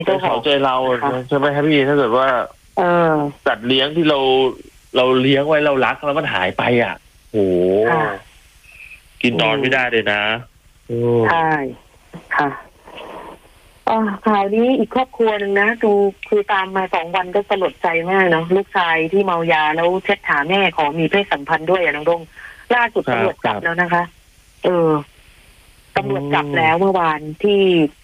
ใจเขาใจเราใช่ไหมครับพี่ถ้าเกิดว่าสัตว์เลี้ยงที่เราเลี้ยงไว้เรารักแล้วมันหายไปอ่ะโหกินนอนไม่ได้เลยนะใช่ค่ะข่าวนี้อีกครอบครัวหนึ่งนะดูคือตามมา2 วันก็สลดใจมากเนาะลูกชายที่เมายาแล้วเช็ดขาแม่ขอมีเพศสัมพันธ์ด้วยน้องดงล่าสุดตำรวจจับแล้วนะคะตำรวจจับแล้วเมื่อวานที่